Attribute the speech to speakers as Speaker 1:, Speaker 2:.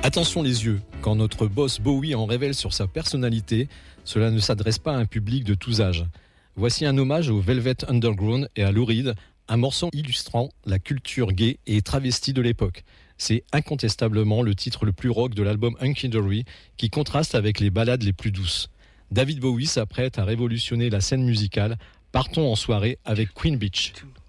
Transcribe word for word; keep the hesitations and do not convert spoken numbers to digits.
Speaker 1: Attention les yeux, quand notre boss Bowie en révèle sur sa personnalité, cela ne s'adresse pas à un public de tous âges. Voici un hommage au Velvet Underground et à Lou Reed, un morceau illustrant la culture gay et travestie de l'époque. C'est incontestablement le titre le plus rock de l'album Hunky Dory, qui contraste avec les ballades les plus douces. David Bowie s'apprête à révolutionner la scène musicale. Partons en soirée avec Queen Beach.